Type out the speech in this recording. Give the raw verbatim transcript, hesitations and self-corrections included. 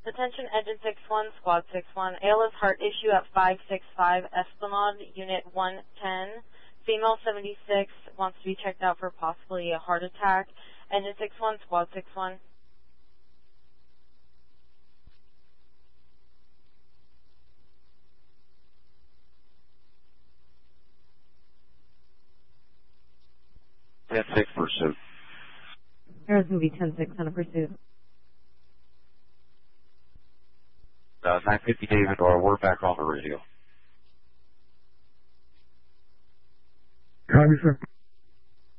Attention Engine six one, Squad six one. A L S heart issue at five six five, Esplanade, Unit one ten. Female seventy-six, wants to be checked out for possibly a heart attack. Engine six one, Squad six one. ten six pursuit. There's going to be ten six on a pursuit. Uh, nine fifty David, or we're back on the radio. Copy, sir.